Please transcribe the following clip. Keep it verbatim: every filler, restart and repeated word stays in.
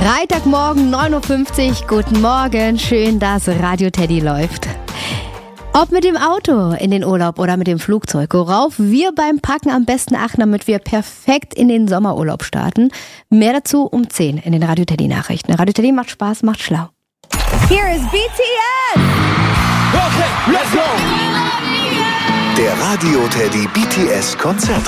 Freitagmorgen, neun Uhr fünfzig. Guten Morgen. Schön, dass Radio Teddy läuft. Ob mit dem Auto in den Urlaub oder mit dem Flugzeug, worauf wir beim Packen am besten achten, damit wir perfekt in den Sommerurlaub starten. Mehr dazu um zehn in den Radio Teddy Nachrichten. Radio Teddy macht Spaß, macht schlau. Here is B T S! Okay, let's go! Der Radio Teddy B T S Konzert.